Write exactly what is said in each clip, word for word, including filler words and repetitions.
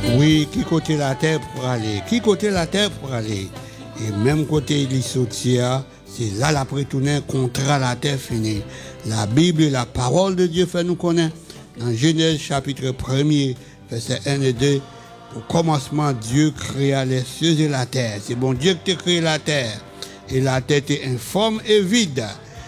Oui, qui côté la terre pour aller, qui côté la terre pour aller. Et même côté il sortir, c'est là la prétournée contre la terre finie. La Bible et la parole de Dieu fait nous connaître. Dans Genèse chapitre premier, verset un et deux, au commencement, Dieu créa les cieux et la terre. C'est bon Dieu qui a créé la terre. Et la terre était informe et vide.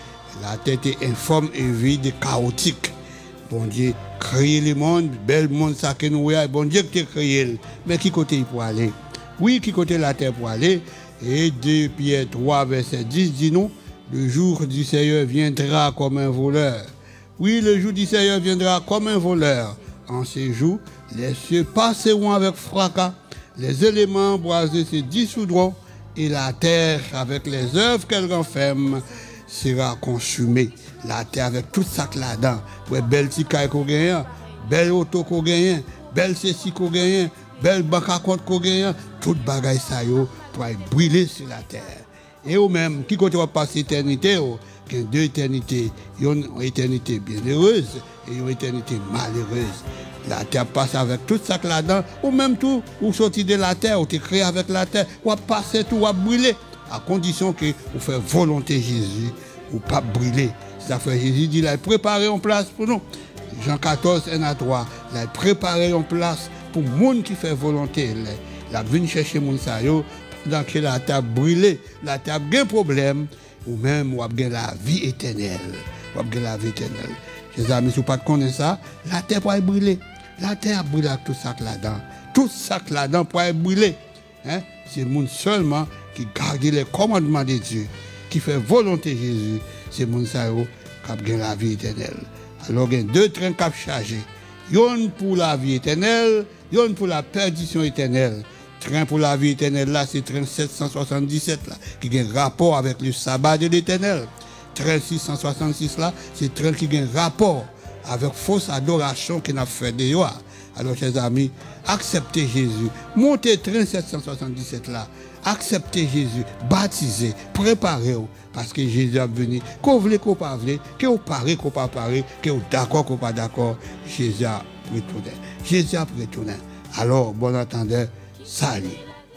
La terre était informe et vide, chaotique. Bon Dieu créé le monde, bel monde ça que nous voyons. Bon Dieu qui a créé. Mais qui côté il pour aller? Oui, qui côté la terre pour aller? Et deux Pierre trois, verset dix dit nous, le jour du Seigneur viendra comme un voleur. Oui, le jour du Seigneur viendra comme un voleur. En ces jours, les cieux passeront avec fracas, les éléments boisés se dissoudront, et la terre, avec les œuvres qu'elle renferme, sera consumée. La terre avec tout ça là-dedans. Ouais, belle tikaï qu'on gagne, belle auto qu'on gagne, belle ceci qu'on gagne, belle banque à compte qu'on gagne, toute bagaille ça yo pour brûler sur la terre. Et au même, qui côté va passer l'éternité, qu'il y a deux éternités, une éternité bienheureuse et une éternité malheureuse. La terre passe avec tout ça là-dedans, ou même tout, ou sortir de la terre, ou tu créé avec la terre, ou passer tout, ou brûler, à condition que vous faites volonté Jésus, ou pas brûler. Ça fait Jésus dit, il a préparé en place pour nous. Jean quatorze, un à trois, il a préparé en place pour le monde qui fait volonté. Il a venu chercher mon sayo, pendant que la terre brûlée, la terre a un problème, ou même, ou a la vie éternelle. Ou a la vie éternelle. Les amis, si vous ne connaissez pas ça, la terre pourrait brûler. La terre brûle avec tout ça là-dedans. Tout ça là-dedans pourrait brûler. Hein? C'est le monde seulement qui garde les commandements de Dieu, qui fait volonté de Jésus. C'est le monde qui a la vie éternelle. Alors, il y a deux trains qui sont chargés. Yon pour la vie éternelle, yon pour la perdition éternelle. Train pour la vie éternelle, là, c'est train sept cent soixante-dix-sept, là, qui a un rapport avec le sabbat de l'éternel. Train six cent soixante-six, là, c'est train qui a un rapport avec fausse adoration qu'on a fait de yo. Alors, chers amis, acceptez Jésus. Montez train sept cent soixante-dix-sept, là. Acceptez Jésus, baptisez, préparez-vous, parce que Jésus est venu. Que vous voulez, que vous ne voulez, que vous parlez, que vous ne parlez, que vous d'accord, que vous pas d'accord, Jésus a retourné. Jésus a retourné. Alors, bon entendeur, salut.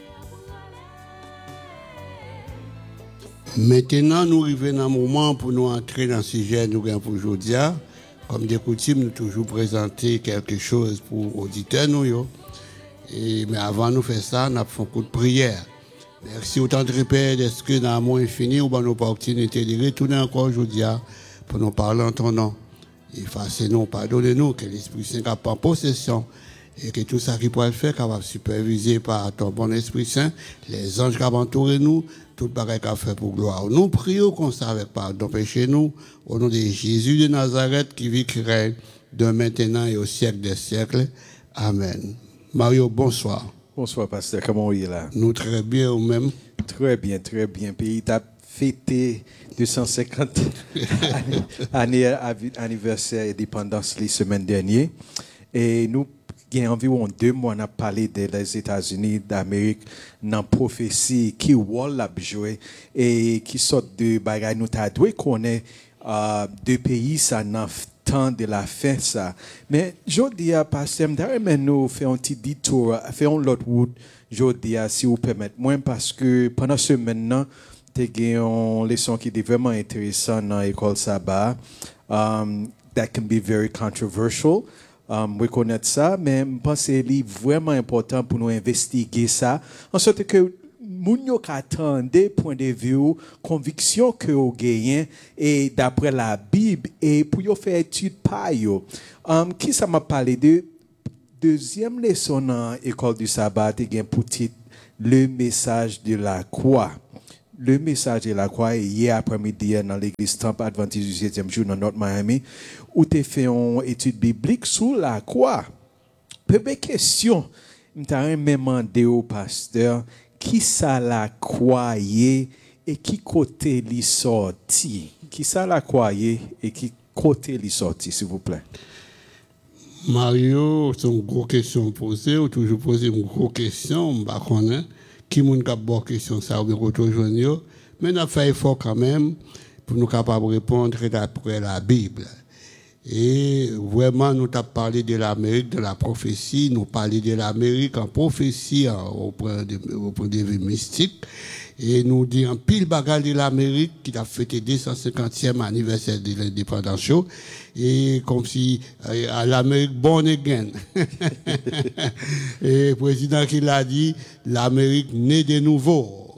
Maintenant, nous arrivons dans un moment pour nous entrer dans ce sujet nous avons pour aujourd'hui. Comme de coutume, nous toujours présenter quelque chose pour auditeurs nous. Et, mais avant de faire ça, nous avons fait un coup de prière. Merci autant de Père d'esprit dans l'amour infini, nous avons l'opportunité de retourner encore aujourd'hui pour nous parler en ton nom. Effacez-nous, pardonnez-nous, que l'Esprit Saint a pas possession et que tout ça qui pourrait le faire, capable supervisé par ton bon Esprit Saint, les anges qui ont entouré nous, tout le bagage qu'a fait pour gloire. Nous prions comme ça avec pardon péché nous, au nom de Jésus de Nazareth qui vit, qui règne de maintenant et au siècle des siècles. Amen. Mario, bonsoir. Bonsoir, pasteur. Comment est là? Nous très bien, ou même? Très bien, très bien. Pays t'a fêté deux cent cinquante années anniversaire indépendance la semaine dernière. Et nous, il y a environ deux mois, on a parlé des États-Unis d'Amérique dans la prophétie qui wall a joué et qui sort de bagaille. Nous avons connaître euh, deux pays, ça n'a temps de la fin ça. Mais je dis à pasteur, mais nous faisons un petit détour, faisons l'autre route. Je dis à si vous permettez moi parce que pendant ce maintenant, tu as une leçon qui est vraiment intéressante dans l'école Sabbat. Um, that can be very controversial. Um, reconnaître ça, mais je pense que c'est vraiment important pour nous investiguer ça. En sorte que nous attendons point de vue, conviction que vous gagnez et d'après la Bible et pour vous faire étude par vous. Um, qui ça m'a parlé de deuxième leçon dans l'école du sabbat et pour titre le message de la croix. Le message de la croix hier après-midi dans l'église Temple Adventiste du septième jour dans North Miami où tu fait une étude biblique sur la croix. Première question, je t'ai demandé au pasteur qui ça la croyait et qui côté l'y sorti. Qui ça la croyait et qui côté l'y sorti, s'il vous plaît. Mario, c'est une grosse question posée, ou toujours poser une grosse question, je ne sais pas qui moun k'ap bonne question ça ou bien rejoindre, mais on a fait effort quand même pour nous capables répondre d'après la Bible. Et vraiment, nous avons parlé de l'Amérique, de la prophétie, nous parlé de l'Amérique en prophétie hein, au point de, au point de vue mystique. Et nous disons pile bagage de l'Amérique qui a fêté deux cent cinquantième anniversaire de l'indépendance. Et comme si à l'Amérique born again. Et le président qui l'a dit, l'Amérique naît de nouveau.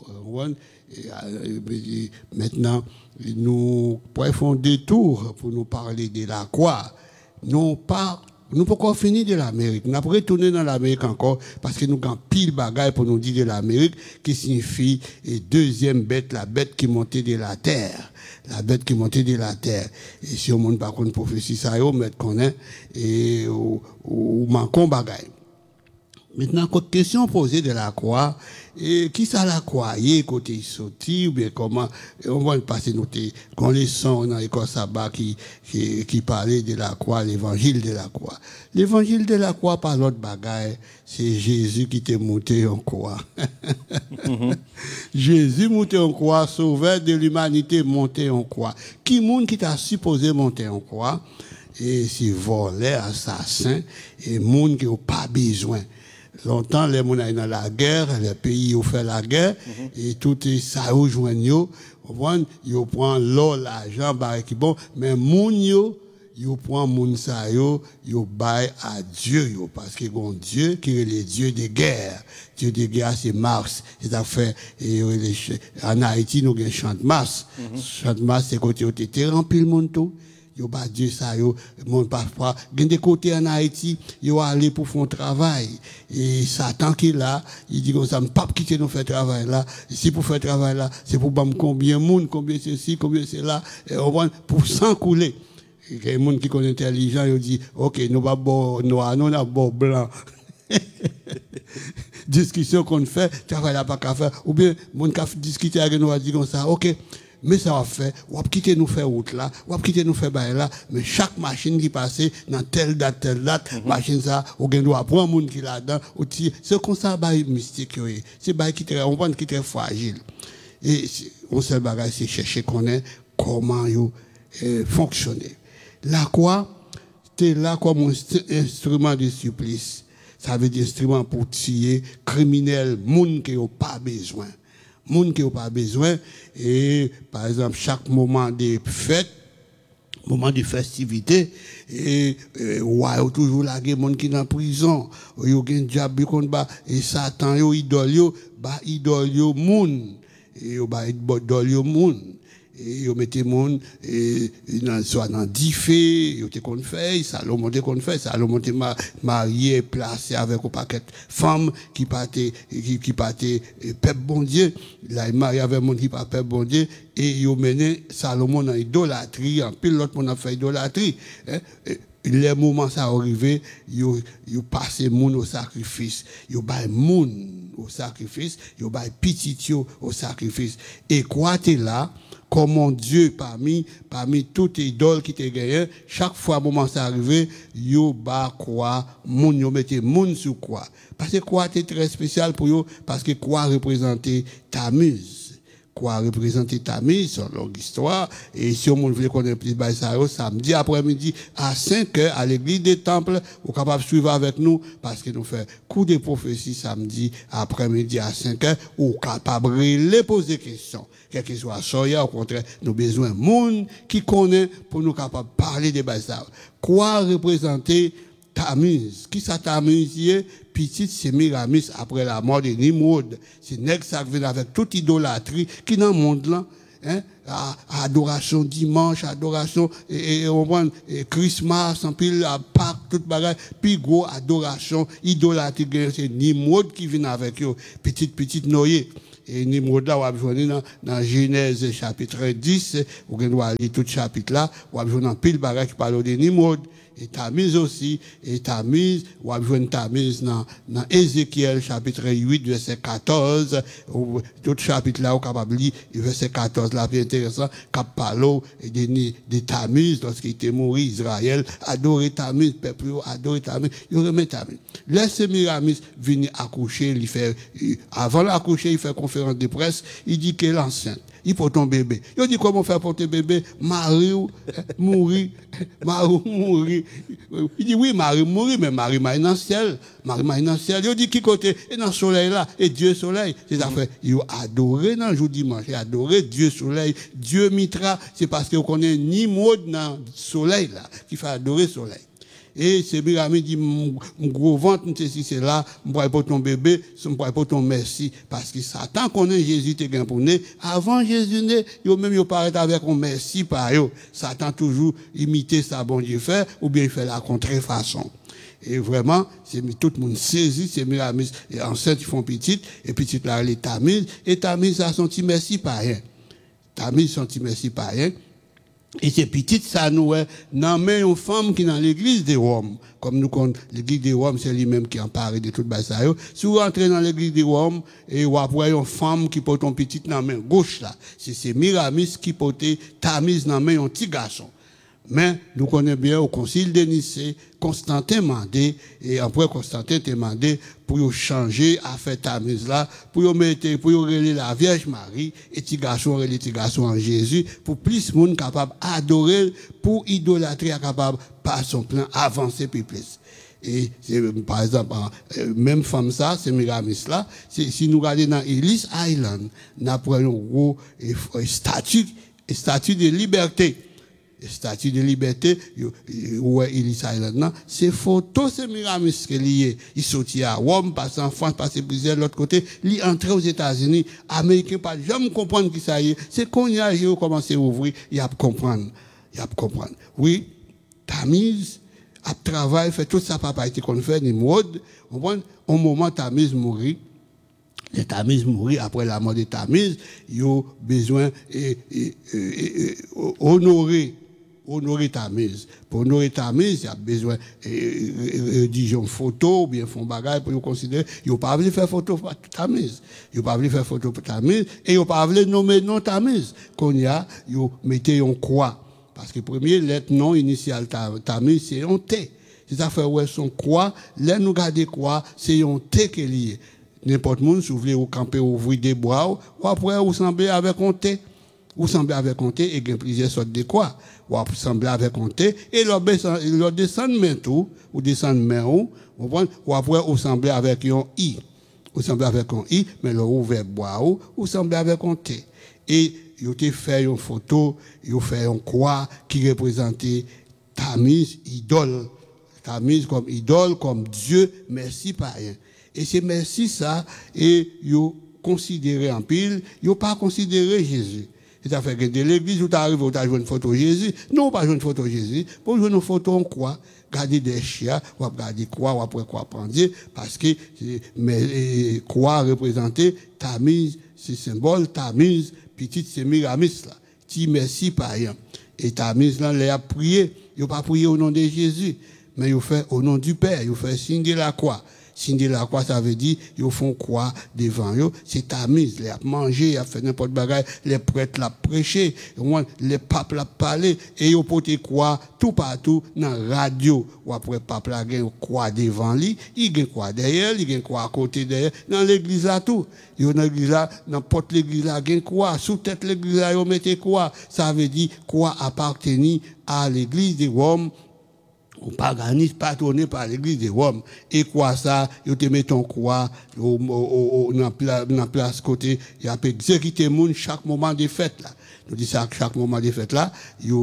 Et maintenant, nous faisons des détour pour nous parler de la croix. Non pas, nous pouvons pas finir de l'Amérique. Nous avons retourné dans l'Amérique encore parce que nous avons pile bagaille pour nous dire de l'Amérique qui signifie et deuxième bête, la bête qui montait de la terre. La bête qui montait de la terre. Et si on ne pas contre prophétie, ça y est, mais qu'on est, et, ou, ou, manquons bagaille. Maintenant, question posée de la croix, et qui ça la croix, y côté sorti, ou bien comment, on va passer noter, quand les sons dans l'école sabbat qui, qui, qui parlait de la croix, l'évangile de la croix. L'évangile de la croix, par l'autre bagaille, c'est Jésus qui t'est monté en croix. mm-hmm. Jésus monté en croix, sauveur de l'humanité monté en croix. Qui monde qui t'a supposé monter en croix? Et c'est volé, assassin, et monde qui n'a pas besoin. Longtemps, les gens dans la guerre, les pays ont fait la guerre, mm-hmm. et tout est ça rejoint yo. Ils prennent l'or, l'argent, bah, qui bon, mais moun yo, ils prennent moun sa yo, ils baillent à Dieu yo, parce que bon Dieu qui est le Dieu des guerres. Dieu des guerres, c'est Mars. C'est à fait, et en Haïti, nous avons chant de Mars. Mm-hmm. Chant de Mars, c'est côté où t'es rempli le monde tout. Yo ba Dieu ça yo mon parfois gen des côtés en Haïti yo aller pour faire un travail et Satan qui là il dit comme ça me pas quitter nous faire travail là si pour faire travail là c'est pour bam combien monde combien ceci combien c'est là et on va pour sans couler il y a des monde qui connaît intelligent il dit OK nous pas bon noir nous n'a bon blanc discussion qu'on fait travail là pas qu'à faire ou bien monde qui discuter avec nous dit comme ça OK. Mais ça va faire, on va quitter nous faire route là, on va quitter nous faire bail là, mais chaque machine qui passe dans telle date, telle date, mm-hmm. machine ça, on doit prendre un monde qui là-dedans, c'est comme ça, bail mystique, c'est bail qui est, on va qui est fragile. Et on seul bagage, c'est chercher connaître comment yo euh, fonctionner. La croix, c'est là comme un instrument de supplice. Ça veut dire instrument pour tuer criminel, monde qui n'a pas besoin. Moun qui n'a pas besoin, et par exemple, chaque moment de fête, moment de festivité, et, et ouais, toujours là, il y a des gens qui sont en prison, il y a des diable qui bat, et Satan, yo idole yo, bah idole yo moun, et yo bah idole yo moun. Et yo mettez moun et soit dans dix faits yo te kon fait Salomon te kon fait Salomon te marié placé avec un paquet de femmes qui partaient qui qui partaient peuple bon Dieu là il marié avec monde qui pas peuple bon Dieu et yo mené Salomon dans idolâtrie en pile l'autre monde a fait idolâtrie hein? Les moments ça arrivé yo yo passé moun au sacrifice yo bay moun au sacrifice yo bay petit yo au sacrifice et quoi t'es là comment Dieu parmi parmi toutes les idoles qui te gagné chaque fois moment ça arrivé yo ba quoi moun yo mette moun sur quoi parce que quoi c'est très spécial pour yo parce que quoi représenter Tammuz quoi représenter Tammuz son longue histoire et si on veut connaître plus bas ça samedi après-midi à cinq heures à l'église des temples vous capable suivre avec nous parce que nous fait coup de prophétie samedi après-midi à cinq heures ou capable les poser questions quel que soit soya au contraire nous besoin monde qui connaît pour nous capable parler de bas ça quoi représenter Tammuz qui ça Tammuz petit Sémiramis après la mort de Nimrod c'est nèg ça vient avec toute idolâtrie qui dans le monde là hein adoration dimanche adoration et, et on prend Christmas en pile à Pâques toute bagarre puis gros adoration idolâtrie c'est Nimrod qui vient avec eux petite petite noyé et Nimrod là on va joindre dans, dans Genèse chapitre dix on doit lire tout chapitre là on va joindre dans pile bagarre qui parle de Nimrod et Tammuz aussi, et Tammuz, ou à joindre Tammuz dans, dans Ézéchiel, chapitre huit, verset quatorze, ou, tout chapitre là, au capable lire, verset quatorze, là, plus intéressant, cap parle de, de Tammuz, lorsqu'il était mort, Israël, adorer Tammuz, peuple, adorer Tammuz, il remet Tammuz. Laisse Miramis venir accoucher, il fait, avant l'accoucher, il fait conférence de presse, il dit qu'elle est enceinte. il faut ton bébé. Il dit comment faire pour ton bébé? Marie mourir, Marie mourir. Il dit oui, Marie mourir, mais Marie m'a dans le ciel. Marie m'a dans le ciel. Il dit qui côté? Et dans le soleil là, et Dieu soleil. C'est ça fait, il a adoré dans le jour dimanche, il a adoré Dieu soleil, Dieu mitra, c'est parce que vous connaissez ni mot dans le soleil là, qui fait adorer le soleil. Et c'est Miramis dit, mon gros ventre, c'est c'est là, moi pour ton bébé, moi pour ton merci. Parce que Satan connaît Jésus te gain pour né. Avant Jésus né, yo même yo paraît avec un merci par yo. Satan toujours imiter sa bon Dieu fait, ou bien il fait la contrefaçon. Et vraiment, c'est tout le monde saisi, c'est Miramis, et enceinte, ils font petite, et petite là, les Tamise, et Tamise a son petit merci par rien. Tamise son petit merci par rien. Et c'est petite, ça nous est, non, mais une femme qui est dans l'église de Rome. Comme nous connaissons, l'église de Rome, c'est lui-même qui en parle de tout ça. Si vous entrez dans l'église de Rome, et vous voyez une femme qui porte une petite dans la main gauche, là, c'est Miramis qui porte Tamise dans la main un petit garçon. Mais nous connaissons bien au concile de Nicée, Constantin mandé, et après Constantin t'a demandé pour changer à faire Tamise là, pour mettre, pour relayer la Vierge Marie, et petit garçon, relayer petit garçon en Jésus, pour plus de monde capable d'adorer, pour idolâtrer, capable par son plan avancer plus plus. Et c'est, par exemple, même femme ça, c'est Miramis là, si nous regardons dans Ellis Island, nous avons un gros statut, statut de liberté. Statue de liberté, où est Ellis Island, c'est photo, c'est Miramis qui est lié. Il sortit à Rome, passe en France, passe Brésil, de l'autre côté, il entre aux États-Unis, Américains, pas jamais comprendre qui ça y est. C'est qu'on y a, j'ai commencé à ouvrir, il y a à comprendre. Il y a à comprendre. Oui, Tamise, à travail, fait tout ça, papa, été qu'on fait, ni mode, on voit, au moment Tamise mourit, les Tamise mourit après la mort de Tamise, ils ont besoin, et, et, et, et, et honorer, honorer Tamise. Pour honorer Tamise, il y a besoin de rédiger une photo, ou bien font bagage pour vous considérer. Ils n'ont pas voulu faire photo pour Tamise. Ils n'ont pas voulu faire photo pour Tamise. Et ils n'ont pas voulu nommer non Tamise. Qu'on y a, ils mettaient une croix. Parce que le premier lettre non initiale Tamise, c'est un T. C'est ça fait ouais son croix. Là, nous gardons quoi, c'est un T qui est lié. N'importe monde, si vous voulez vous camper, ouvrir des bois, ou après, vous semblez avec un T. Vous semblez avec un T, et il y a plusieurs sortes de quoi. Ou semblez avec un T, et leur descend main tout, ou descend main ou, ou après, vous semblez avec un I. Vous semblez avec un I, mais leur ouvert bois ou, ou semblez avec un T. Et, ils ont fait une photo, ils ont fait une croix qui représentait Tamise, idole. Tamise comme idole, comme Dieu, merci par rien. Et c'est merci ça, et ils ont considéré en pile, ils n'ont pas considéré Jésus. C'est-à-dire que de l'église où tu arrives, où tu as joué une photo de Jésus, non, pas jouer une photo de Jésus, pour jouer une photo en croix, garder des chiens, ou garder croix, ou après quoi prendre, parce que, mais, croix représentée, Tamise, c'est symbole, Tamise, petite, c'est Miramis, là. Ti merci par rien. Et Tamise, là, les a prié, ils n'ont pas prié au nom de Jésus, mais ils ont fait au nom du Père, ils ont fait signe de la croix. Signe de la croix, ça veut dire, ils font croix devant eux. C'est Tamise, ils ont mangé, ils ont fait n'importe bagaille, les prêtres l'ont prêché, les papes l'ont parlé, et ils ont porté croix tout partout, dans la radio, ou après pape là, il y a une croix devant lui, il y a une croix derrière, il y a une croix à côté derrière, dans l'église là tout. Il y a dans l'église là, n'importe l'église là, il y a une croix, sous tête l'église là, ils mettent croix. Ça veut dire, croix appartenait à l'église de Rome, ou paganisme patronné par l'église de Rome. Et quoi ça, ils te mettent en croix, dans la place côté, ils ont exécuté le monde chaque moment des fêtes là. Nous disons ça, chaque moment des fêtes là, ils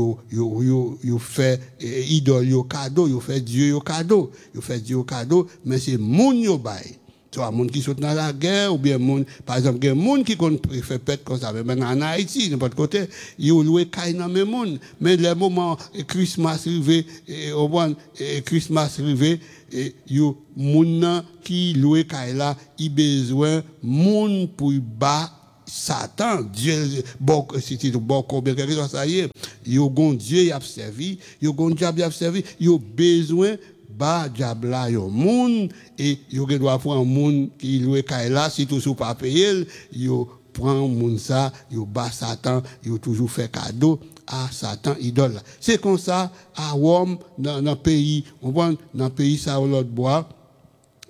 ont fait idole, ils cadeau, ils fait Dieu, ils cadeau, ils fait Dieu cadeau, mais c'est monde ils bail. Soit monde qui sont dans la guerre, ou bien monde, par exemple, il y a des gens qui fait pète comme ça, mais en Haïti, n'importe côté, ils ont loué caille dans le monde. Mais le moment Christmas arrivé, au moment Christmas arrivé, il y a des gens qui loué caille là, ils ont besoin monde pour battre Satan, Dieu, bon, c'était bon, combien quelque chose, ça y est, ils ont Dieu, ils ont servi, ils ont diable, ils ont servi, ils ont besoin ba diable là yo monde et yo doit prendre un monde qui loue là si tout sous pas payer yo prend monde ça yo ba Satan yo toujours fait cadeau à Satan idole. C'est comme ça à Rome dans dans pays on voit dans pays ça l'autre bois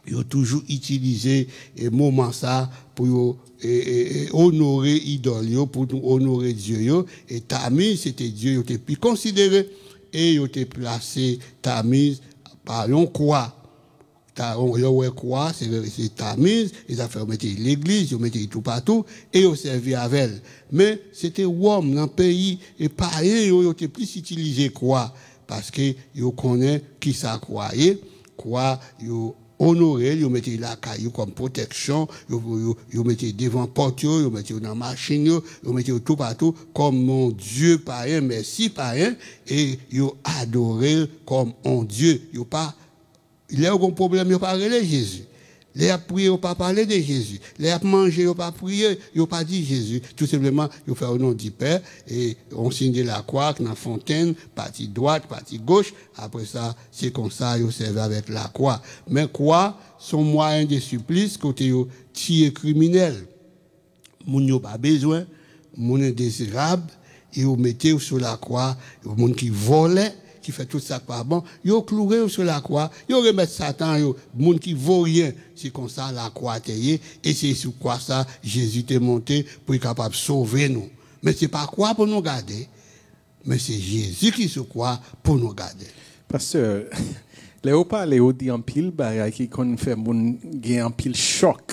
ils ont toujours utilisé le moment ça pour et, et, et honorer idole, pour honorer Dieu. Et Tammuz, c'était Dieu, il était plus considéré. Et il était placé Tammuz par une croix. Il y a une croix, c'est Tammuz, ils ont fait l'église, ils ont mis tout partout, et ils ont servi avec elle. Mais c'était Rome, dans le pays, et pareil, ils ont plus utilisé croix, parce qu'ils connaissent qui ça croyait, croix, ils ont honoré, ils ont mis la caillou comme protection, ils ont mis devant porte, ils ont mis dans la machine, ils ont mis tout partout, comme mon Dieu païen, merci païen, et ils ont adoré comme un Dieu. Ils n'ont pas, il y a un problème, ils n'ont pas parlé de Jésus. Les a prié, ils n'ont pas parlé de Jésus. Les a mangé, ils n'ont pas prié, ils n'ont pas dit Jésus. Tout simplement, ils ont fait au nom du Père, et on signe la croix dans la fontaine, partie droite, partie gauche. Après ça, c'est comme ça, ils ont servi avec la croix. Mais croix, son moyen de supplice, côté ils tuer criminel. Moun n'ont pas besoin, moun indésirable, ils ont mettez sur la croix, moun qui volait, qui fait tout ça pas bon, yo cloué sur la croix, yo remettre Satan, yo monde qui vaut rien, c'est comme ça la croix taillée, et c'est sur quoi ça Jésus est monté pour être capable de sauver nous. Mais c'est pas quoi pour nous garder, mais c'est Jésus qui se croit pour nous garder. Pasteur, Léo parle, Léo dit en pile bagaille qui qu'on fait mon gain en pile choc.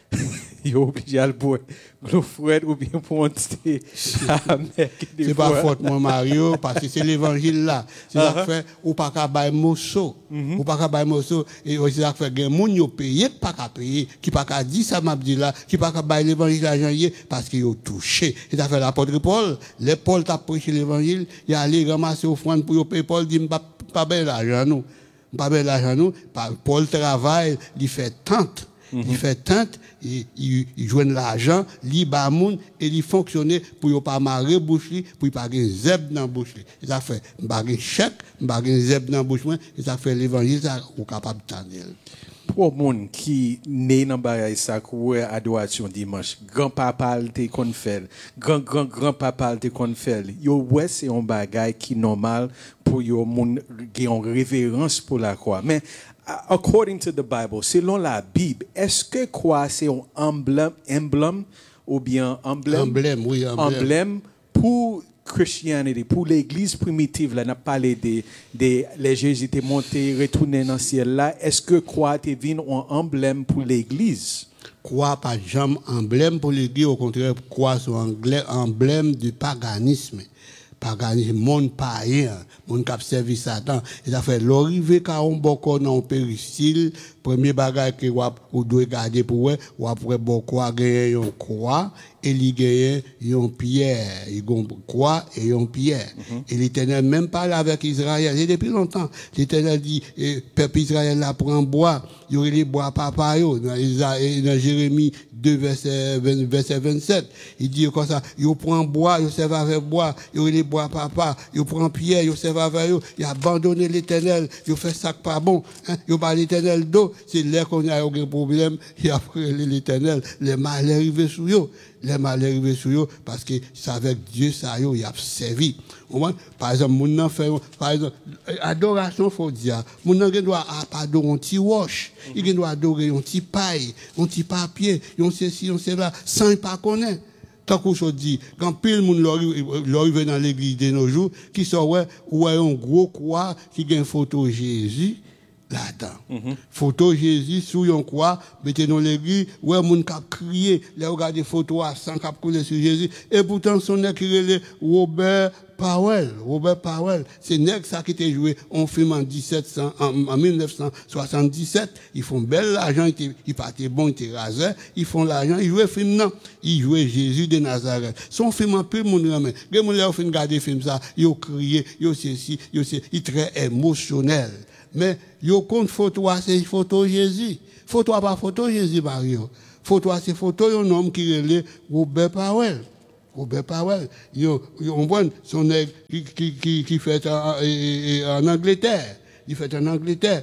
Yo obligé à le boire l'eau froide ou bien pour monter à mec. C'est pas faute mon Mario parce que c'est l'évangile là. C'est ça que fait ou pas qu'à bailler morceau. Ou pas qu'à bailler morceau et c'est ça que fait gain moun yo payer pas qu'à payer qui pas qu'à dire ça m'a dit là qui pas qu'à bailler l'évangile à Jean parce qu'il yo touché. Et ça fait l'apôtre Paul, les Paul t'a prêché l'évangile, il allé ramasser offrande pour yo payer Paul dit pas pas bailler l'argent nous. Pas bailler l'argent nous, Paul travaille, il fait tente. Mm-hmm. Il fait tente, il, il, il joigne l'argent, il bat moun et il fonctionne pour ne pas marrer bouche, pour ne pas gagner zeb dans la bouche. Et ça fait, il pas gagner chèque, il pas gagner zeb dans la bouche, et ça fait l'évangile, ça est capable de tendre. Pour les gens qui né dans bagaille ça quoi adoration dimanche grand-papa te kon fait grand grand grand-papa te kon fait yo ouais c'est un bagaille qui normal pour yo moun qui ont révérence pour la croix mais according to the Bible selon la Bible est-ce que croix c'est un emblème emblème ou bien emblème emblème oui emblème, emblème pour Christianity, pour l'église primitive, là, on a parlé de, de les Jésus étaient montés, retournés dans le ciel là. Est-ce que croix est venu un emblème pour l'église? Croix pas jamais emblème pour l'église, au contraire, croix c'est un emblème du paganisme. Paganisme, monde païen, monde qui a servi Satan. Et ça fait l'arrivée quand on boko dans un péristyle, premier bagage que vous devez garder pour vous, ou après boko a gagné une croix, et il gagne une pierre. Il gagne une croix et une pierre. Mm-hmm. Et l'Éternel même parle avec Israël. Et depuis longtemps, l'Éternel dit, peuple Israël là prend bois, il y aurait les bois papa yo, dans, dans Jérémie deux, verset, verset vingt-sept. Il dit comme ça, il prend bois, il servent avec bois, il aurait les bois papa, il prend pierre, il servent avec eux, il a abandonné l'Éternel, il fait ça pas bon, hein, il parle l'Éternel d'eau, c'est là qu'on a eu un problème, il a pris l'Éternel, les mal arrivés sur eux. Les mal arrivés sur eux, parce que c'est avec Dieu, ça, il a servi. Par exemple, mon fait, par exemple, adoration, faut dire, mon doit adorer un petit wash, il doit adorer un petit paille, un petit papier, on sait si, on sait là, sans il pas connaître. Tant qu'on se dit, quand pile le monde l'arrive dans l'église de nos jours, qui sont, ouais, ouais, un gros croix, qui a une photo de Jésus, là-dedans. Mm-hmm. Photo Jésus sous une croix, mettez dans l'église, ouais, moun k'ap crié, les regardez photo à sang k'ap coulé sur Jésus, et pourtant son nèg qui relè Robert Powell, Robert Powell, c'est nèg ça qui était joué en film en dix-sept cents, en, en mille neuf cent soixante-dix-sept, ils font bel l'argent, ils, ils partaient bon, ils étaient rasés, ils font l'argent, ils jouaient film non, ils jouaient Jésus de Nazareth. Son film en peu moun ramène. Les moun là fin regarder film ça, ils crié, ils ceci, ils c'est, ils très émotionnel. Mais, yo compte photo, c'est photo Jésus. Photo pas photo Jésus, Mario. Photo, c'est photo un homme qui est Robert Powell. Robert Powell. Yo, on voit son qui, qui, qui, qui fait en, en Angleterre. Il fait en Angleterre.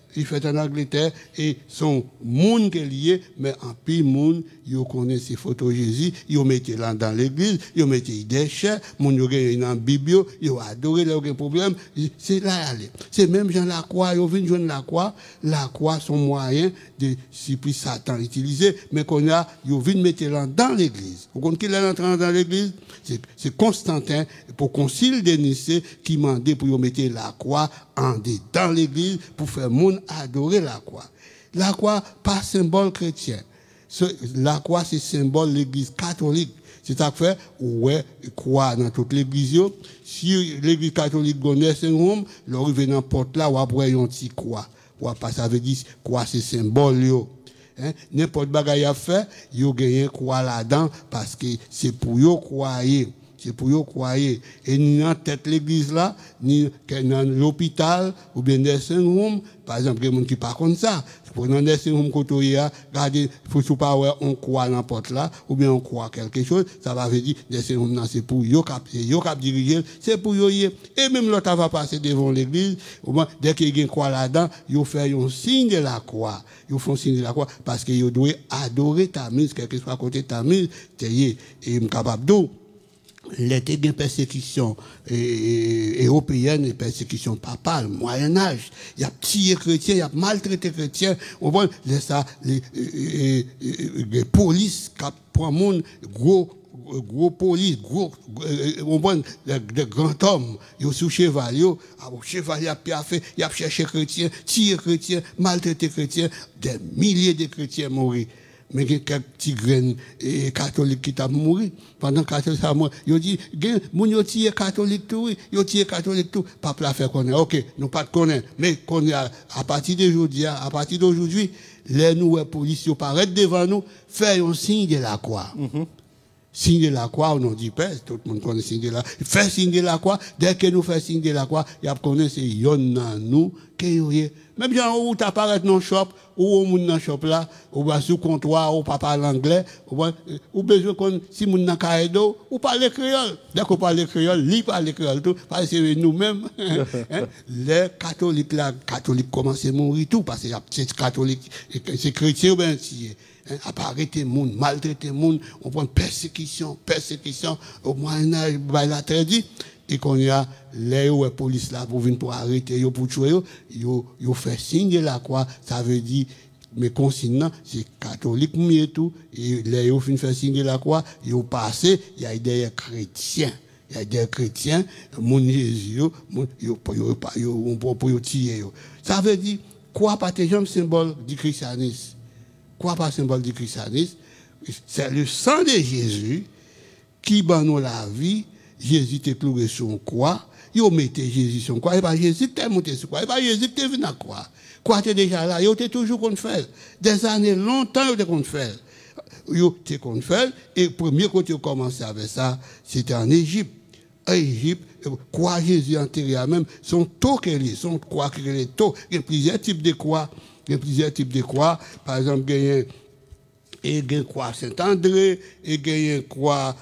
il fait en Angleterre, et son monde qui est lié, mais en pile monde, ils connaissent ces photos de Jésus, ils mettent là dans l'église, ils mettent des chers, mon yo gagne dans la Bible, ils adorent, ils ont aucun problème, c'est là aller. C'est même Jean la croix, ils viennent joindre la croix, la croix son moyen de supplier Satan utilisé, mais qu'on a, ils viennent mettre là dans l'église. Vous comprenez qu'il est entré dans l'église? C'est, c'est Constantin, pour concile de Nicée, qui mandait pour mettre la croix en dans l'église pour faire monde adorer la croix. La croix, pas symbole chrétien. La croix, c'est symbole de l'église catholique. C'est ça que fait, ouais, croix dans toute l'église. Si l'église catholique connaît un homme, leur arrive dans la porte là, ou après, un petit croix. Ou après, ça veut dire, croix, c'est symbole, yo. Hein? N'importe bagaille à faire, yo gagne croix là-dedans, parce que c'est pour yo croyer. C'est pour eux croyer. Et ni dans tête l'église là, ni dans l'hôpital, ou bien dans nursing home, par exemple, il y a des gens qui parlent comme ça. Pour dans nursing home, quand on y a, regardez, faut pas avoir on croit n'importe là, ou bien on croit quelque chose, ça va veut dire, nursing home, c'est pour eux qui diriger, c'est pour eux. Et même l'autre va passer devant l'église, au moins, dès qu'il y a une croix là-dedans, ils font un signe de la croix. Ils font signe de la croix, parce qu'ils doivent adorer ta mise, quel que soit côté ta mise, et ils sont capables d'eux. Les une persécution européenne et persécution papale, Moyen-Âge. Il y a tué chrétiens, il y a maltraité chrétiens. On voit les, ça, les, les, les polices qui prennent monde, gros, gros police, gros, on voit des grands hommes, ils sont sous cheval, ils sont cheval, ils ont fait, ils ont cherché chrétiens, tué chrétiens, maltraité chrétiens, des milliers de chrétiens morts. Mais il y a quelques petits graines catholiques qui ont mouru. Pendant que les catholiques ont mouru, ils ont dit, ils ont tiré catholique tout, ils ont tiré catholique tout. Pas la faire connaître. Ok, nous pas de connaître. Mais qu'on a, à partir d'aujourd'hui, à partir d'aujourd'hui, les nouvelles policiers paraissent devant nous, faire un signe de la croix. Mm-hmm. Signe de la croix, on dit pas, tout le monde connaît signe de la croix. Faire signe de la croix, dès que nous faisons signe de la croix, il y a connaît c'est yon nan nous, que yoye. Même genre, où t'apparaît dans le shop, ou au monde dans le shop là, ou va sous comptoir, ou pas parler anglais, ou besoin qu'on, si moun nan kaedo, ou parler créole. Dès qu'on parle créole, li parle créole tout, parce que nous-mêmes, les catholiques là, catholiques commencent à mourir tout, parce que c'est catholique, c'est chrétien ou bien si, arrêter monde, maltraiter monde, on prend persécution, persécution, au Moyen-Âge, bah, il a très dit, et qu'on y a les police là pour venir pour arrêter, pour tuer, yo, yo fait signe de la croix, ça veut dire, mais consignant, c'est catholique, mieux tout, et les yo fin fait signe de la croix, yo passé, il y a des chrétiens. Il y a des chrétiens, mon Jésus, yo, yo, yo, yo, pour yo tirer, ça veut dire, quoi pas tes jambes symbole du christianisme? Quoi pas symbole du christianisme? C'est le sang de Jésus qui bat nous la vie. Jésus était cloué sur une croix. Il mettait Jésus sur une croix. Et pas Jésus qui est monté sur une croix. Et pas Jésus qui est venu à la croix. Quoi était déjà là? Il était toujours qu'on fait. Des années longtemps, il était qu'on fait. Il était qu'on fait. Et le premier côté, il a commencé avec ça, c'était en Égypte. En Égypte, croix Jésus enterré à même, son taux qu'elle est, son croix qu'elle est taux. Il y a plusieurs types de croix. Il y a plusieurs types de croix. Par exemple, il y a une croix Saint-André, il y a une croix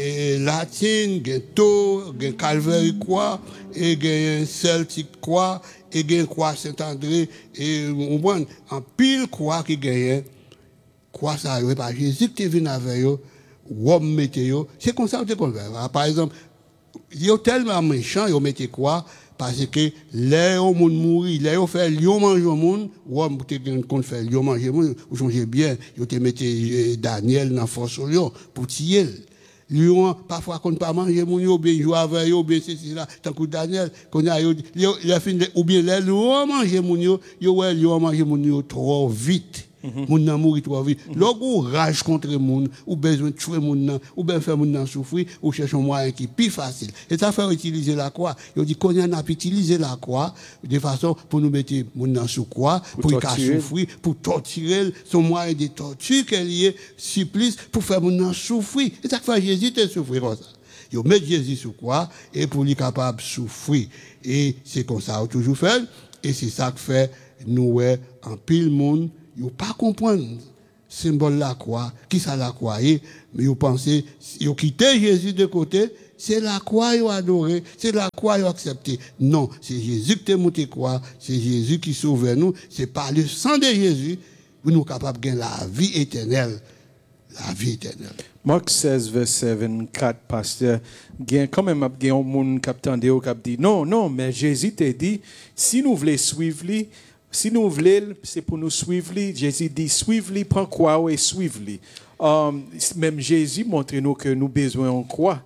latine, il y a une taux, il y a une calvaire croix, il y a une celtique croix, il y a une croix Saint-André, et on voit en pile croix qui gagne. Croix ça, il n'y a pas Jésus qui est venu avec eux, Rome mettez eux. C'est comme ça que vous fait. Par exemple, il y a tellement méchant, ils mettent quoi? Parce que les gens mourir, les gens fait lion manger au monde, ou on peut faire lion manger au monde, vous changez bien, vous te mettez Daniel dans force au lion pour tirer. Lion parfois qu'on ne pas manger mon ou bien jouer avec ou bien c'est là tant que Daniel qu'on a il fin ou bien les lion manger mon yo yo ouais lion manger mon yo trop vite. Moun nan mouri trop vite. Lorsqu'on rage contre moun, ou besoin de tuer moun nan, ou bien faire moun nan souffrir, ou cherche un moyen qui est plus facile. Et ça fait utiliser la croix. Il dit qu'on a utiliser la croix de façon pour nous mettre moun nan sous croix, pour qu'il souffrir, pour torturer, son moyen de torture qu'elle y est, supplice, pour faire moun nan souffrir. Et ça fait Jésus te souffrir comme ça. Il met Jésus sous croix, et pour lui capable de souffrir. Et c'est comme ça qu'on a toujours fait, et c'est ça que fait nous, en pile monde, ils ne pas comprendre le symbole de la croix, qui ça la croix, mais ils pensent, ils ont quitté Jésus de côté, c'est la croix qu'ils adoré, c'est la croix qu'ils accepté. Non, c'est Jésus qui est monté croix, c'est Jésus qui sauve nous, c'est par le sang de Jésus que nous sommes capables de gagner la vie éternelle. La vie éternelle. Marc seize, verset vingt-quatre, pasteur, il y a quand même un monde qui dit non, non, mais Jésus t'a dit, si nous voulons suivre lui, si nous voulons, c'est pour nous suivre lui. Jésus dit, suivre-lui, prends quoi et suivre-lui. Um, même Jésus montre nous que nous avons besoin de quoi.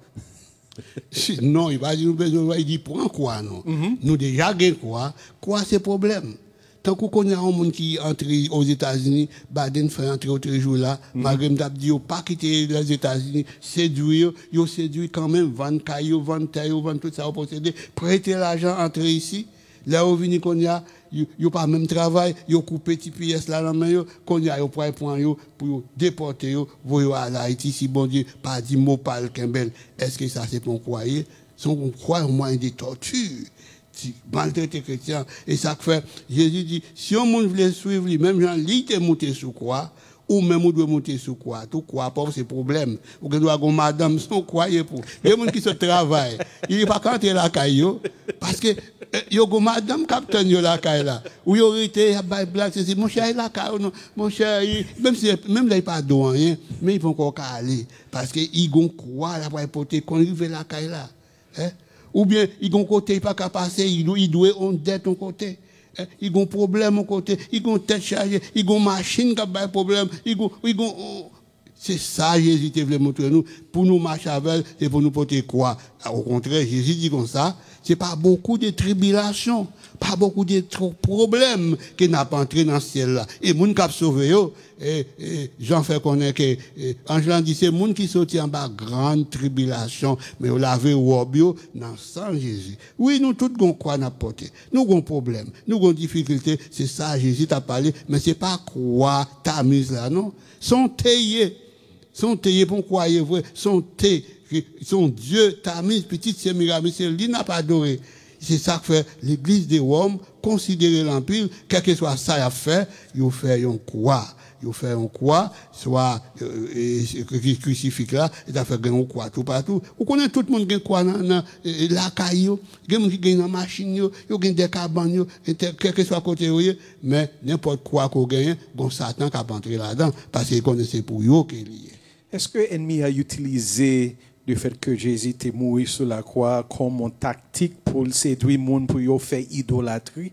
Non, il va dire nous besoin, il dit prends quoi non. Mm-hmm. Nous déjà gagnons quoi. Quoi c'est problème. Tant qu'on a un monde qui entre aux États-Unis, Biden fait entrer au jour là, malgré que dit pas quitter les États-Unis, séduire, yo séduit quand même, vendre caillou, vendre taille, vendre tout ça au posséder, prêter l'argent, entrer ici. Là où vini qu'on y a, yo pas même travail, yo coupe petit pièce là dans main yo, qu'on y a yo prend point yo pour déporter yo, voyo à Haïti si bon Dieu pas dit mot pas le Kembel. Est-ce que ça c'est pour croire? Son croire au moyen de torture. Maltraiter chrétien. Et ça fait, Jésus dit, si on voulait suivre lui, même Jean, lui, il est monté sous quoi, ou même on doit monter sous quoi, tout quoi, pas c'est problème. Ou que doit avoir madame, son croyez pour. Il y a des gens qui se travaillent. Il n'est pas quand la caillou, parce que, il y a des madame capitaine yo la caille là. Ou il y aurait été, il blague, c'est mon cher, il la caille, non, mon cher, même si, même là, il pas de rien, mais il faut encore aller. Parce que, il gon quoi, là, pour porter, qu'on arrive la caille là. Hein? Ou bien, ils ont un côté, il pas qu'à passer, ils doivent on dette ton côté. Ils ont un problème au côté, ils ont une tête chargée, ils ont une machine qui a un problème, ils ont, ils ont, oh. C'est ça, Jésus voulait montrer nous. Pour nous marcher avec, c'est pour nous porter quoi? Au contraire, Jésus dit comme ça, c'est pas beaucoup de tribulations, pas beaucoup de problèmes qui n'a pas entré dans ce ciel-là. Et moun qui a sauvé yo, et, et j'en fais connaître que, Angelan dit, c'est moun qui sorti en bas grande tribulation, mais on l'avait wobio dans sang Jésus. Oui, nous tous gon quoi n'a porté. Nous gon problème, nous gon difficulté, c'est ça, Jésus t'a parlé, mais c'est pas quoi ta mise là, non? Sont taillés. Son taillé pour croire vrai, son thé, son Dieu, ta mise petite c'est Miramis, lui n'a pas adoré. C'est ça que fait l'église de Rome, considérer l'empire, quel que soit ça à faire, il fait un croix. Il fait un croix, soit euh, crucifix là, il a fait un croix tout partout. Vous connaissez tout le monde qui a croix dans la caillou, il y a des gens qui ont dans la machine, il y a des cabanes, quel que soit côté, mais n'importe quoi qu'on gagne, bon Satan qui a entré là-dedans, parce qu'il connaissait pour eux qu'il est lié. Est-ce que l'ennemi a utilisé le fait que Jésus était mort sur la croix comme une tactique pour séduire le monde, pour faire idolâtrie?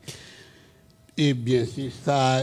Eh bien, c'est ça,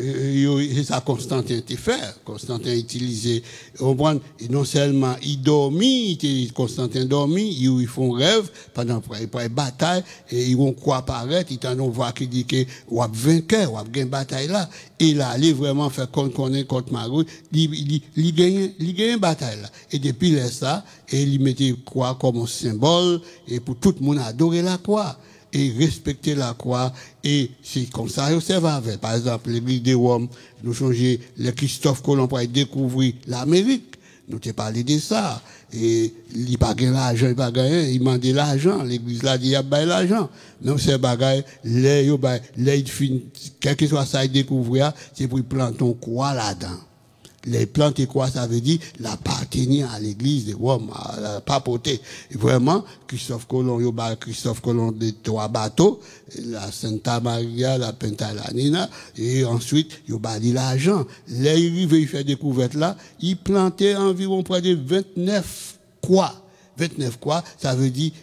c'est ça Constantin te fait. Constantin utilisait, on prend, non seulement il dormit, Constantin dormit, ils font rêve pendant une bataille, et ils vont quoi apparaître, ils t'en ont voir qui dit que, ou a vainqueur, ou a gagné bataille là, et là, il vraiment fait contre connaître contre Marout, il, il gagne, il gagne bataille là. Et depuis là, ça, et il mettait quoi comme un symbole, et pour tout le monde adorer la croix. Et respecter la croix, et c'est comme ça, on servent avec. Par exemple, l'église de Rome, nous changer le Christophe Colomb pour découvrir l'Amérique. Nous t'ai parlé de ça. Et il n'a pas gagné l'argent, il n'a pas gagné, il demandait l'argent. L'église là dit, il a pas l'argent. Non, c'est bagaille, les, les, quel que soit ça, il découvrir, c'est pour planter ton croix là-dedans. Les plantes quoi, ça veut dire l'appartenir à l'église de Rome, à la papauté. Et vraiment, Christophe Colomb, il y a Christophe Colomb de trois bateaux, la Santa Maria, la Pentalanina, et ensuite, il y a dit l'argent. Là, il arrive, il fait découverte là, il plantait environ près de vingt-neuf quoi. vingt-neuf quoi, ça veut dire,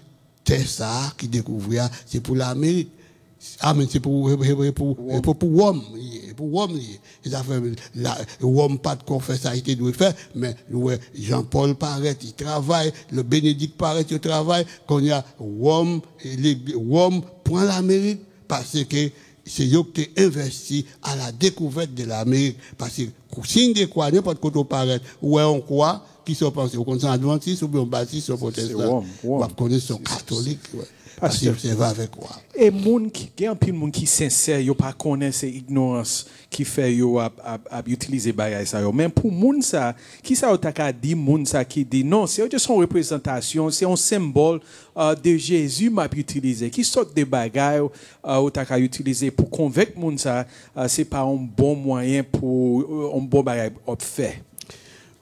Tessa qui découvrait, c'est pour l'Amérique. Ah, mais c'est pour, pour, pour, pour, pour Rome. Pour Rome. Et ça fait, la, Rome pas de confessation doit faire, mais, Jean-Paul paraît, il travaille, le Bénédicte paraît, il travaille, qu'on y a Rome, Rome prend l'Amérique, parce que c'est eux qui ont investi à la découverte de l'Amérique. Parce que, signe de quoi, n'importe quoi paraît, ou on croit, qui sont pensés, au conseil adventiste, ou bien baptiste, ou protestant, ou on connaît son catholique, ouais. Parce que c'est va avec quoi. Et moun qui, il y a un peu de monde qui sincère, yo pas connaît cette ignorance qui fait yo à à utiliser bagay ça yo. Mais pour moun ça, qui ça otaka dit moun ça qui dit non, c'est juste une représentation, c'est un symbole uh, de Jésus m'a utilisé. Qui sorte de bagay uh, otaka utiliser pour convaincre moun ça, uh, c'est pas un bon moyen pour uh, un bon bagay faire.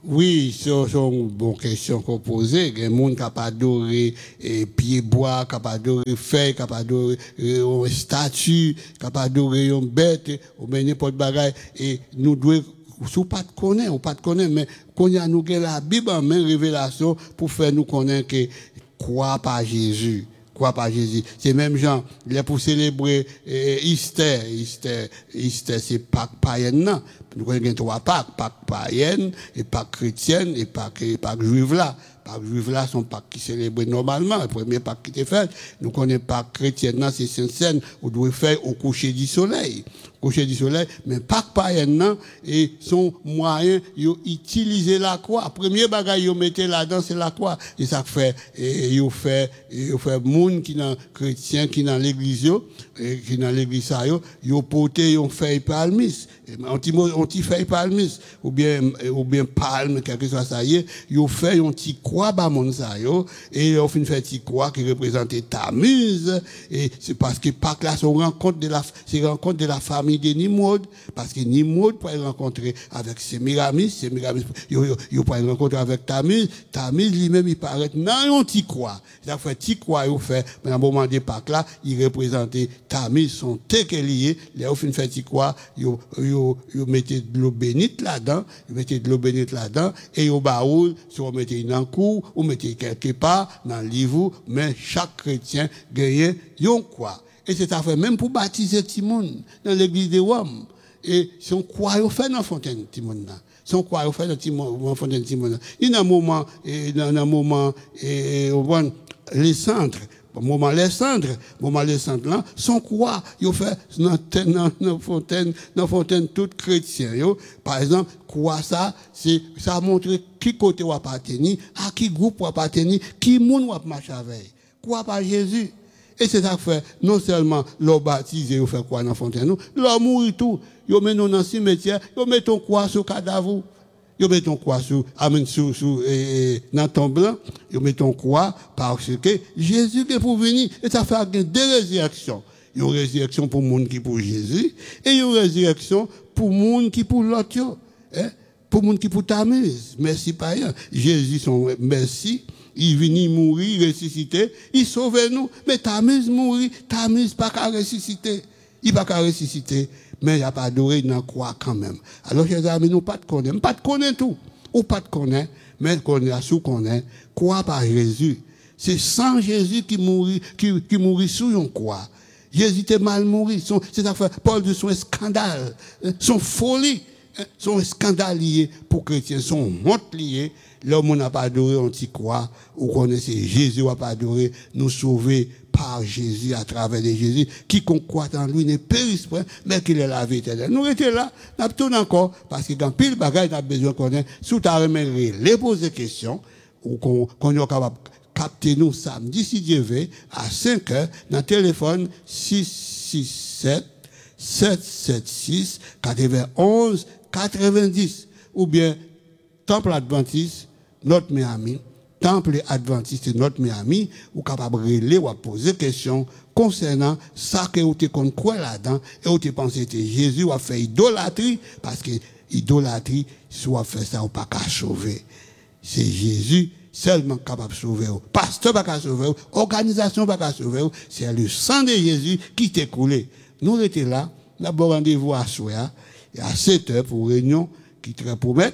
Oui, c'est une bonne question qu'on posait. Il y a des gens qui sont adoré pieds bois, qui sont adoré feuilles, qui sont adoré une statue, qui sont adoré une bête, ou bien n'importe bagaille. Et nous devons, ou pas de connaître, ou pas de connaître, mais qu'on y a nous la Bible en main révélation pour faire nous connaître que croire par Jésus. Croire par Jésus. C'est même gens, il est pour célébrer Easter. Easter, Easter, c'est Pâques païenne, non? Nous connaissons trois Pâques, Pâques païennes, et Pâques chrétiennes, et Pâques, et Pâques juives là. Pâques juives là sont Pâques qui célébrent normalement. Le premier Pâques qui était fait, nous connaissons Pâques chrétiennes, non, c'est Sainte-Seine, où doit faire au coucher du soleil. Coucher du soleil, mais Pâques païennes, non, et son moyen, ils utiliser la croix. Premier bagage, ils mettaient là-dedans, c'est la croix. Et ça fait, et ils fait, ils fait monde qui dans chrétien, qui dans l'église, et qui dans l'église, ça, ils porté, ils fait palmis. On t'y fait palmis, ou bien, ou bien palme, quelque chose ça y est, ils fait un petit croix, bah, mon ça, yo, et ils ont fait une petite croix qui représentait Tammuz, et c'est parce que Pâques là, c'est une rencontre de la, c'est une rencontre de la famille de Nimrod, parce que Nimrod peut rencontrer avec Sémiramis, Sémiramis, il peut rencontrer avec Tammuz, Tammuz lui-même, il paraît dans un petit croix. Ça fait petit croix, il fait, mais à un moment de Pâques là, il représentait Tammuz, son tête lié, il a fait une petite croix, il Vous mettez de l'eau bénite là-dedans, vous mettez de l'eau bénite là-dedans, et au baoul, si vous mettez dans le cou, vous mettez quelque part, dans le livre, mais chaque chrétien gagne yon quoi. Et c'est à fait même pour baptiser Timon dans l'église de Rome. Et son quoi vous fait dans la fontaine Timon là. Son quoi vous fait dans la fontaine Timon là. Il y a un moment, et dans un moment, et on voit les centres. Moment les cendres, moment les cendres là, son quoi, il fait dans dans fontaine, dans fontaine toute chrétien yo. Par exemple, quoi ça, c'est ça montre qui côté ou appartenir, à qui groupe ou appartenir, qui monde ou marcher avec. Quoi par Jésus. Et c'est ça que fait non seulement l'eau baptisé ou fait quoi dans fontaine nous, l'homme mourir tout, yo met nous dans cimetière, yo met ton quoi sur cadavre. Yo mettons quoi sous, amen, sous, sous, et, dans ton blanc, yo mettons quoi, parce que Jésus est pour venir, et ça fait deux résurrections. Il y a une résurrection pour le monde qui pour Jésus, et il y a une résurrection pour le monde qui pour l'autre, hein, pour le monde qui pour Tammuz. Merci, païen. Jésus, son merci, il vient mourir, ressusciter, il sauve nous, mais Tammuz mourir, Tammuz pas qu'à ressusciter. Il pas qu'à ressusciter. Mais il n'y a pas adoré dans quoi quand même. Alors, chers amis, nous pas de connaître, pas de connaître tout. Ou pas de connaître, mais qu'on a sous connaître, quoi par Jésus. C'est sans Jésus qui mourit, qui, qui mourit sous une croix. Jésus était mal mourir. C'est ça que fait Paul de son scandale, son folie, son scandale lié pour chrétiens, son honte lié. L'homme n'a pas adoré on t'y croit, ou connaissez Jésus n'a pas adoré, nous sauver par Jésus, à travers de Jésus, quiconque croit en lui ne périsse point, mais qu'il est la vie éternelle. Nous étions là, nous tourné encore, parce que dans pile bagaille, nous avons besoin de connaître, sous ta remercié, les poser questions, ou qu'on, qu'on est capable de capter nous samedi, si Dieu veut, à cinq heures, dans le téléphone six six sept, sept sept six, quatre-vingt-onze, quatre-vingt-dix, ou bien, Temple Adventiste, notre Miami, Temple Adventiste, notre Miami, ou capable de régler ou poser des questions concernant ça que vous te croit là-dedans, et vous te pensez que Jésus a fait idolâtrie, parce que idolâtrie, soit fait ça ou pas qu'à sauver. C'est Jésus seulement capable de sauver. Pasteur pas qu'à sauver, organisation pas qu'à sauver, c'est le sang de Jésus qui t'est coulé. Nous étions là, d'abord rendez-vous à Soya, et à sept heures pour réunion qui te promet.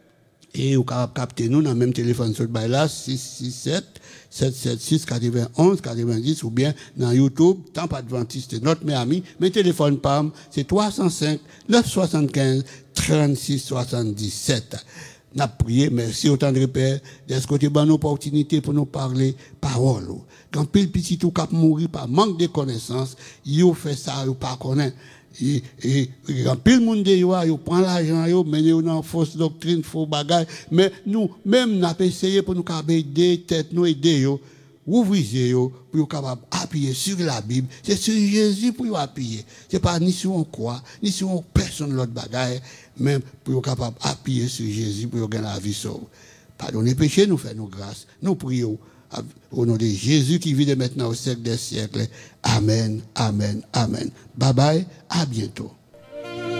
Et vous pouvez capter nous dans le même téléphone sur le là, six six sept, sept sept six, quatre-vingt-onze, quatre-vingt-dix, ou bien dans YouTube, Temple Adventiste, notre Miami, mes téléphones P A M, c'est trois cent cinq, neuf cent soixante-quinze, trente-six soixante-dix-sept. N'a prié, merci autant de Père, d'être côté bonne opportunité pour nous parler parole. Quand pile petit tout cap mourir par manque de connaissances, il fait ça, il pas connaît. Et, et, et quand pile monde de yo, yo prend l'argent, yo mène yo dans fausse doctrine, faux bagage, mais nous, même, n'a pas essayé pour nous aider, tête, nous aider yo, ouvrir yo, pour nous capable appuyer sur la Bible, c'est sur Jésus pour nous appuyer. C'est pas ni sur on croit, ni sur on personne l'autre bagage, même pour nous capable appuyer sur Jésus pour nous gagner la vie sauve. Pardonnez péché, nous faisons grâce, nous prions. Au nom de Jésus qui vit de maintenant au siècle des siècles. Amen, amen, amen. Bye bye, à bientôt.